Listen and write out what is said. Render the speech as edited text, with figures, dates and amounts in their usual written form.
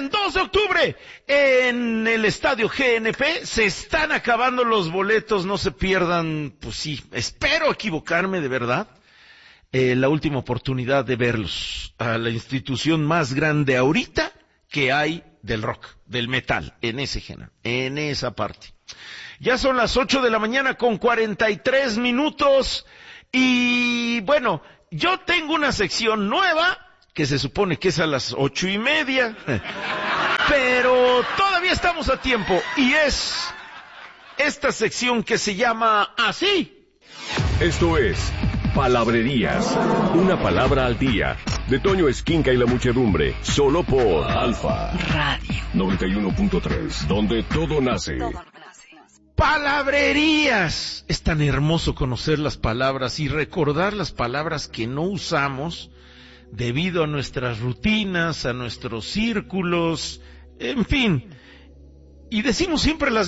Recuerden, 2 de octubre, en el estadio GNP, se están acabando los boletos, no se pierdan, pues sí, espero equivocarme de verdad, la última oportunidad de verlos, a la institución más grande ahorita que hay del rock, del metal, en ese género, en esa parte. Ya son las 8 de la mañana con 43 minutos, y bueno, yo tengo una sección nueva, que se supone que es a las 8:30, pero todavía estamos a tiempo, y es esta sección que se llama así. Esto es Palabrerías, una palabra al día, de Toño Esquinca y la muchedumbre, solo por Alfa Radio 91.3, donde todo nace. Palabrerías. Es tan hermoso conocer las palabras y recordar las palabras que no usamos debido a nuestras rutinas, a nuestros círculos, en fin. Y decimos siempre las